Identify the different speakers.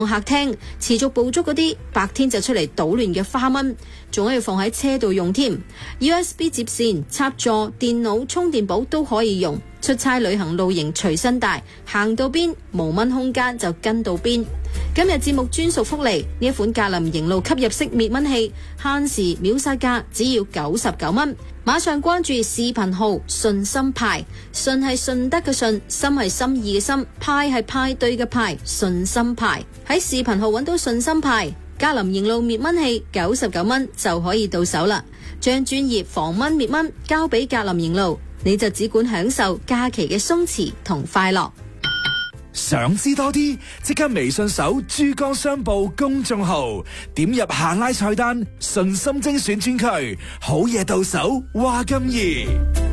Speaker 1: 客廳，持續捕捉嗰啲白天就出嚟搗亂嘅花蚊，仲可以放喺車度用添。USB 接線插座、電腦充電寶都可以用。出差旅行露營隨身帶，行到邊無蚊空間就跟到邊。今日節目專屬福利，呢一款格林營路吸入式滅蚊器，限時秒殺價只要99蚊。馬上關注視頻號順心派，順係順德嘅順，心係心意嘅心，派係派對嘅派，順心派。喺視頻號揾到順心派格林營路滅蚊器，99蚊就可以到手啦。將專業防蚊滅蚊交俾格林營路，你就只管享受假期嘅鬆弛同快樂。
Speaker 2: 想知多啲，即刻微信搜珠江商報公眾號，點入下拉菜單，順心精選專區，好嘢到手，話咁易。